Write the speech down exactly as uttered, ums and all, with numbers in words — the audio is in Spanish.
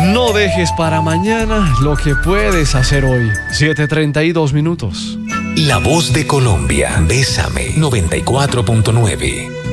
No dejes para mañana lo que puedes hacer hoy. siete treinta y dos minutos. La voz de Colombia. Bésame. noventa y cuatro punto nueve.